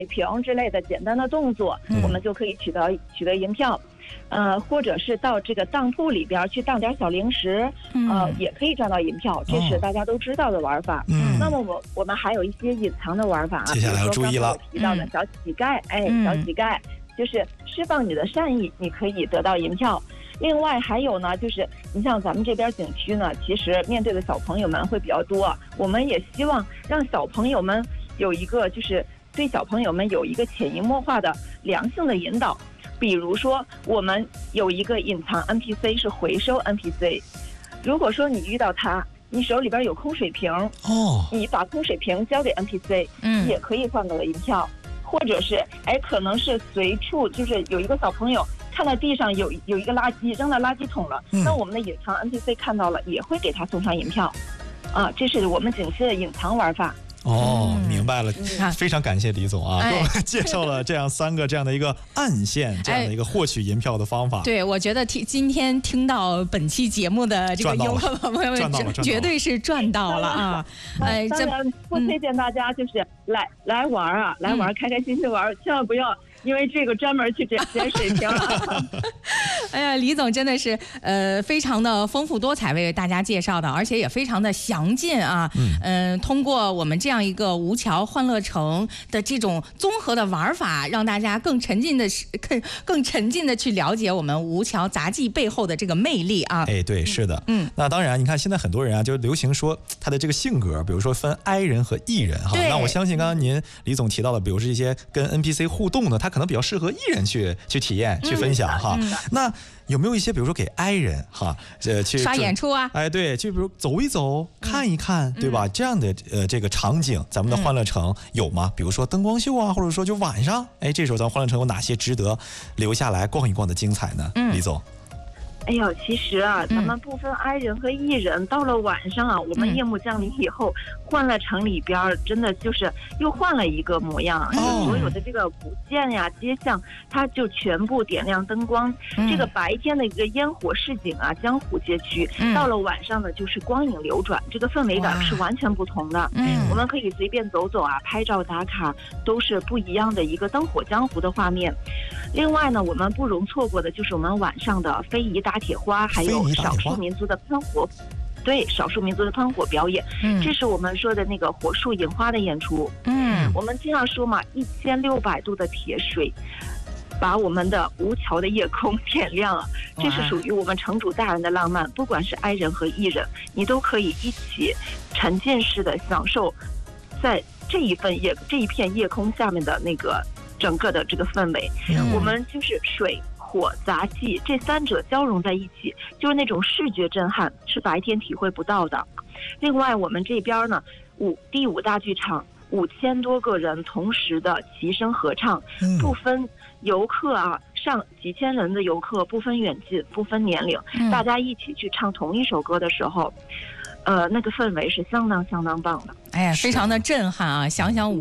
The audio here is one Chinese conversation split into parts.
瓶之类的简单的动作，我们就可以取得银票。或者是到这个当铺里边去当点小零食，也可以赚到银票，这是大家都知道的玩法。那么我们还有一些隐藏的玩法啊， 接下来要注意了。 比如说刚才我提到的小乞丐，小乞丐就是释放你的善意，你可以得到银票。另外还有呢，就是你像咱们这边景区呢，其实面对的小朋友们会比较多，我们也希望让小朋友们有一个就是对小朋友们有一个潜移默化的良性的引导。比如说我们有一个隐藏 NPC 是回收 NPC， 如果说你遇到他，你手里边有空水瓶，你把空水瓶交给 NPC， 也可以换到银票。或者是可能是随处就是有一个小朋友看到地上有一个垃圾扔到垃圾桶了，那我们的隐藏 NPC 看到了也会给他送上银票。这是我们景区的隐藏玩法。 明白了，非常感谢李总啊，给我们介绍了这样3个这样的一个暗线，这样的一个获取银票的方法。 对，我觉得今天听到本期节目的这个游客朋友们，绝对是赚到了啊！ 当然不推荐大家就是来玩啊，来玩开开心心玩，千万不要因为这个专门去捡水瓶了。 哎呀，李总真的是非常的丰富多彩为大家介绍的，而且也非常的详尽啊。通过我们这样一个吴桥欢乐城的这种综合的玩法，让大家更沉浸的去了解我们吴桥杂技背后的这个魅力啊。 对，是的。那当然，你看现在很多人啊，就流行说他的这个性格，比如说分 I 人和 E 人哈。那我相信刚刚李总提到的，比如是一些跟 NPC 互动的，他可能比较适合 E 人去体验、去分享哈。那有没有一些比如说给 I 人哈去刷演出啊？ 对，就比如走一走、看一看，对吧？这样的这个场景，咱们的欢乐城有吗？比如说灯光秀啊，或者说就晚上，这时候咱们欢乐城有哪些值得留下来逛一逛的精彩呢？李总。 其实啊，咱们不分 I 人和 E 人，到了晚上啊，我们夜幕降临以后，欢乐城里边真的就是又换了一个模样，所有的这个古建呀、街巷，它就全部点亮灯光。这个白天的一个烟火市井啊，江湖街区，到了晚上呢，就是光影流转，这个氛围感是完全不同的。我们可以随便走走啊，拍照打卡，都是不一样的一个灯火江湖的画面。另外呢，我们不容错过的就是我们晚上的非遗打铁花，还有少数民族的喷火。对，少数民族的喷火表演，这是我们说的那个火树银花的演出。我们经常说嘛，1600度的铁水把我们的吴桥的夜空点亮了，这是属于我们城主大人的浪漫。不管是 I 人和 E 人，你都可以一起沉浸式的享受在这一片夜空下面的那个整个的这个氛围。我们就是水火杂技这3者交融在一起，就是那种视觉震撼，是白天体会不到的。另外我们这边呢，第5大剧场5000多个人同时的齐声合唱，不分游客啊，上几千人的游客，不分远近，不分年龄，大家一起去唱同一首歌的时候，那个氛围是相当棒的。 非常的震撼啊！想想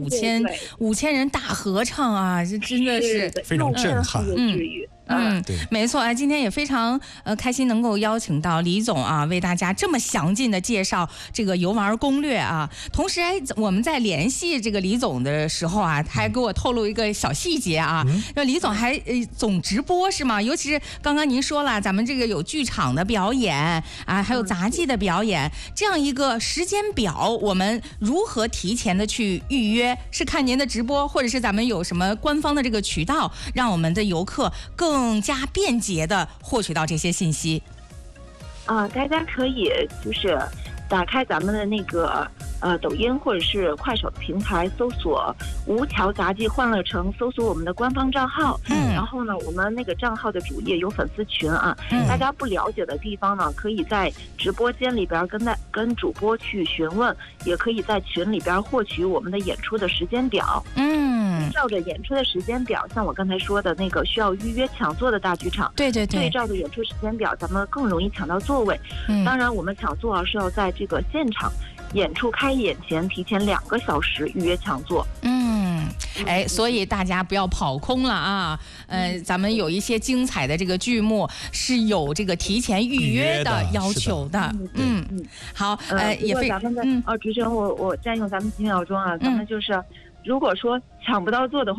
5000人大合唱啊，这真的是非常震撼。 对，没错。今天也非常开心能够邀请到李总啊，为大家这么详尽的介绍这个游玩攻略啊。同时我们在联系这个李总的时候啊，他还给我透露一个小细节啊，李总还总直播是吗？尤其是刚刚您说了，咱们这个有剧场的表演啊，还有杂技的表演，这样一个时间表，我们如何提前的去预约？是看您的直播，或者是咱们有什么官方的这个渠道，让我们的游客更加便捷的获取到这些信息？ 大家可以就是打开咱们的那个抖音或者是快手的平台，搜索吴桥杂技欢乐城，搜索我们的官方账号。然后呢，我们那个账号的主页有粉丝群啊，大家不了解的地方呢，可以在直播间里边跟主播去询问，也可以在群里边获取我们的演出的时间表。照着演出的时间表，像我刚才说的那个需要预约抢座的大剧场，对，照着演出时间表，咱们更容易抢到座位。当然我们抢座是要在这个现场演出开演前提前2个小时预约抢座。 所以大家不要跑空了啊！咱们有一些精彩的这个剧目是有这个提前预约的要求的。好，也非咱们的主持人，我占用咱们几秒钟啊，咱们就是如果说抢不到座的话。